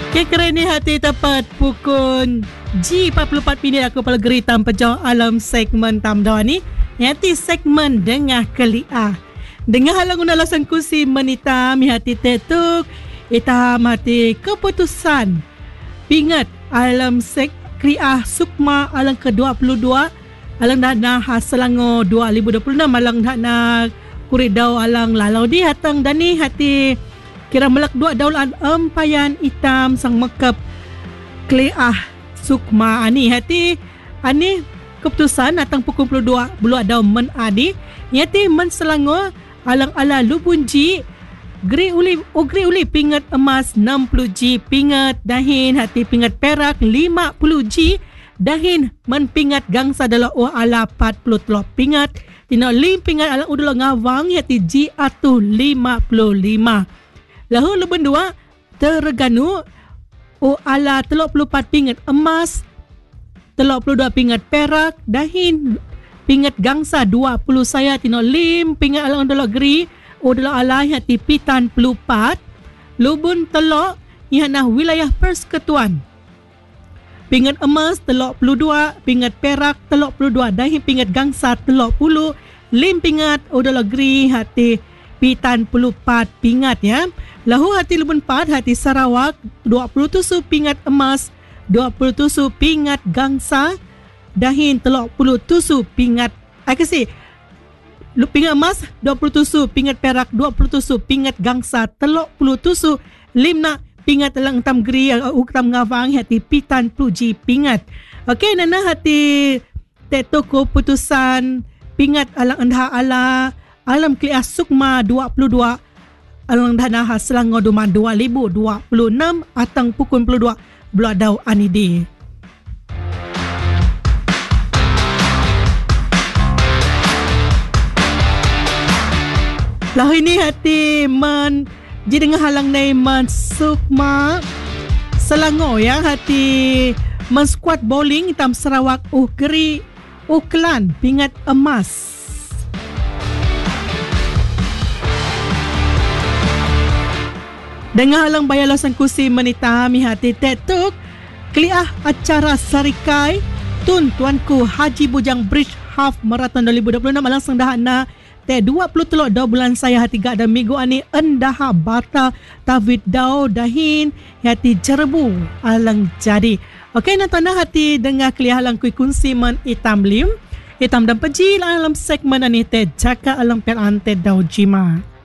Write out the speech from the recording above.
Kekeren ni hati tepat pukul G44 minit aku pelgeri tanpa jauh alam segmen tamdaw ni. Hati segmen dengah keliah. Dengah halang unalasan kursi menita mi hati tetuk. Itam hati keputusan. Pingat alam keliah sukma alang ke-22. Alang dana Selangor 2026. Alang dana kuridau alang lalau di hatang dani hati kira melak dua daulan empayan hitam sang mekep keliah sukma ani hati ani keputusan datang pukul 22 bulu adau men adi hati men Selangor alang ala lubunji gri uli pingat emas 60G pingat dahin hati pingat perak 50G dahin men pingat gangsa dalam ala 40 pingat tino lim pingat ala udul ngawang hati G atuh 55. Lahu leben dua terganu ala 34 pingat emas 32 pingat perak dahin pingat gangsa 20 saya tino lim pingat ala undala geri udala ala hati pitan 44 lubun telok ihanah wilayah persekutuan pingat emas 32 pingat perak 32 dahin pingat gangsa 30 lim pingat udala geri hati pitan 44 pingat ya. Lahu hati lubun 4 hati Sarawak 27 pingat emas 27 pingat gangsa dahin 37 pingat pingat emas 27 pingat perak 27 pingat gangsa 37 limna pingat alang tam geri uktam ngawang hati pitan 10G pingat. Okey nana hati tetoko putusan pingat alang endha ala alam keliah sukma 22 alang dana Selangor 2026 atang pukul 22 beladau anidi. Lah ini hati men jidengah halang nai men sukma Selangor ya hati men squad bowling hitam Sarawak geri Uklan pingat emas. Dengan halang bayalasan kursi menita mi hati tetuk keliah acara Sarikai Tun Tuanku Haji Bujang Bridge Half Marathon 2026 alang sendahana te 23 bulan saya hati gak dan minggu ani endaha bata tawid dau dahin hati jerbu alang jadi. Okey natana hati dengar keliah halang kui kunsi men hitam lim hitam dan peji alam segmen ani te jaka alang pel ante dau jima.